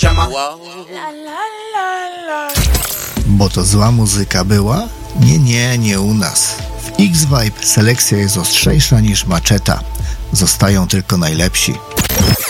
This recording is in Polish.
Bo to zła muzyka była? Nie u nas. W X-Vibe selekcja jest ostrzejsza niż maczeta. Zostają tylko najlepsi.